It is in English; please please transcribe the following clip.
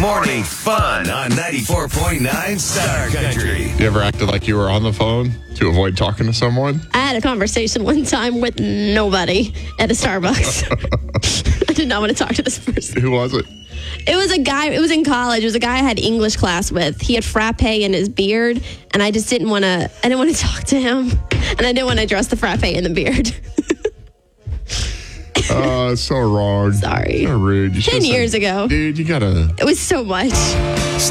Morning fun on 94.9 Star Country. You ever acted like you were on the phone to avoid talking to someone? I had a conversation one time with nobody at a Starbucks. I did not want to talk to this person. Who was it? It was a guy, it was in college. It was a guy I had English class with. He had frappe in his beard, and I just didn't want to talk to him. And I didn't want to address the frappe in the beard. It's so wrong. Sorry. So rude. 10 years ago. Dude, you gotta... It was so much.